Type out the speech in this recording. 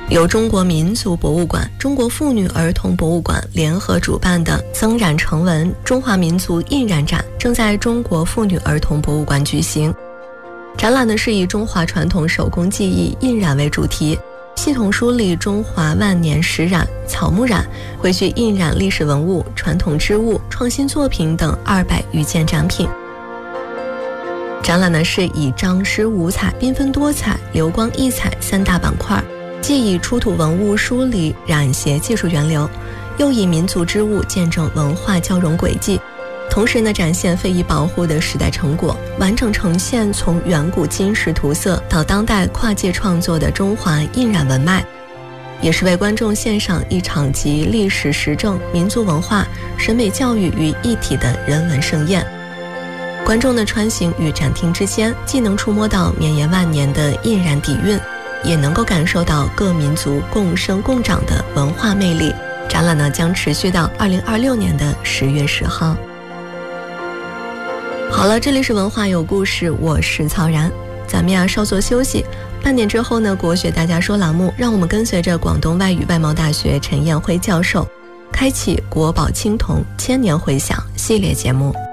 由中国民族博物馆、中国妇女儿童博物馆联合主办的增染成文中华民族印染展正在中国妇女儿童博物馆举行。展览呢是以中华传统手工技艺印染为主题，系统梳理中华万年石染、草木染，汇聚印染历史文物、传统织物、创新作品等200余件展品。展览呢是以张诗五彩、缤纷多彩、流光溢彩3大板块，既以出土文物梳理染鞋技术源流，又以民族织物见证文化交融轨迹，同时呢展现非遗保护的时代成果，完整呈现从远古金石涂色到当代跨界创作的中华印染文脉，也是为观众献上一场集历史时政、民族文化、审美教育于一体的人文盛宴。观众的穿行与展厅之间，既能触摸到绵延万年的印染底蕴，也能够感受到各民族共生共长的文化魅力。展览呢将持续到2026年的10月10号。好了，这里是文化有故事，我是曹然，咱们稍作休息。半点之后呢，国学大家说栏目，让我们跟随着广东外语外贸大学陈彦辉教授，开启国宝青铜千年回响系列节目。